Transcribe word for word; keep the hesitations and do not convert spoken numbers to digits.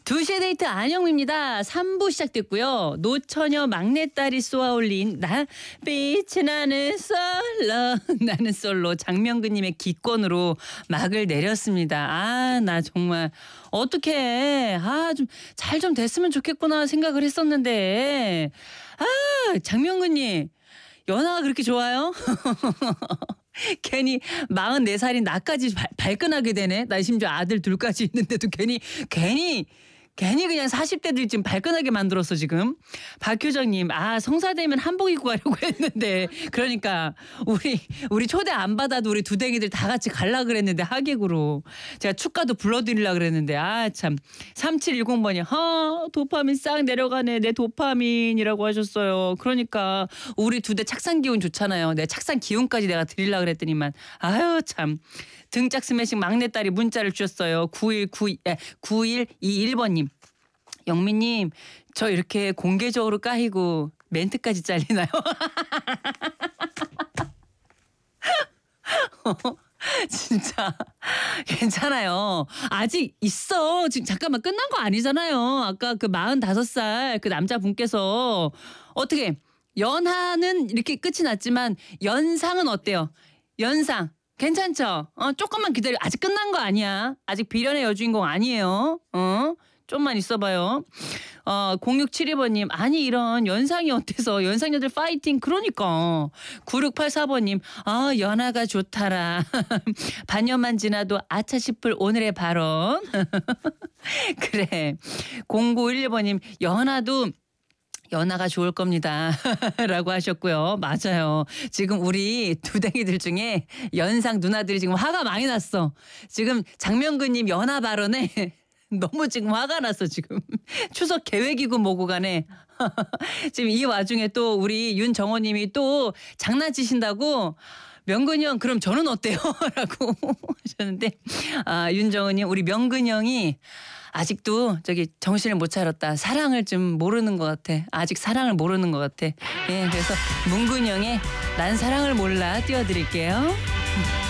두 시의 데이트 안영미입니다. 삼 부 시작됐고요. 노처녀 막내딸이 쏘아올린 나 빛이 나는 솔로 나는 솔로 장명근님의 기권으로 막을 내렸습니다. 아, 나 정말 어떡해. 아, 좀 잘 좀 됐으면 좋겠구나 생각을 했었는데. 아, 장명근님 연하가 그렇게 좋아요? 괜히 마흔네 살인 나까지 발, 발끈하게 되네. 나 심지어 아들 둘까지 있는데도 괜히 괜히 괜히 그냥 사십 대들 지금 발끈하게 만들었어 지금. 박효정님, 아 성사되면 한복 입고 가려고 했는데 그러니까 우리 우리 초대 안 받아도 우리 두댕이들 다 같이 갈라 그랬는데 하객으로 제가 축가도 불러드리려 그랬는데 아 참. 삼칠일공 번이 하 도파민 싹 내려가네 내 도파민이라고 하셨어요. 그러니까 우리 두 대 착상 기운 좋잖아요. 내 착상 기운까지 내가 드리려 그랬더니만 아유 참. 등짝 스매싱 막내딸이 문자를 주셨어요. 구일구이, 에, 구일이일 번님. 영미님 저 이렇게 공개적으로 까이고 멘트까지 잘리나요? 진짜 괜찮아요. 아직 있어. 지금 잠깐만 끝난 거 아니잖아요. 아까 그 마흔다섯 살 그 남자분께서 어떻게 연하는 이렇게 끝이 났지만 연상은 어때요? 연상. 괜찮죠? 어, 조금만 기다려. 아직 끝난 거 아니야. 아직 비련의 여주인공 아니에요. 어? 좀만 있어봐요. 어, 공육칠이 번님. 아니 이런 연상이 어때서 연상녀들 파이팅. 그러니까. 구육팔사 번님. 아 연하가 좋다라. 반년만 지나도 아차 싶을 오늘의 발언. 그래. 공구일일 번님. 연하도 연하가 좋을 겁니다. 라고 하셨고요. 맞아요. 지금 우리 두댕이들 중에 연상 누나들이 지금 화가 많이 났어. 지금 장명근님 연하 발언에 너무 지금 화가 났어 지금. 추석 계획이고 뭐고 간에. 지금 이 와중에 또 우리 윤정호님이 또 장난치신다고 명근이 형 그럼 저는 어때요? 라고 하셨는데 아, 윤정호님 우리 명근이 형이 아직도 저기 정신을 못 차렸다. 사랑을 좀 모르는 것 같아. 아직 사랑을 모르는 것 같아. 예, 그래서 문근영의 난 사랑을 몰라 띄워드릴게요.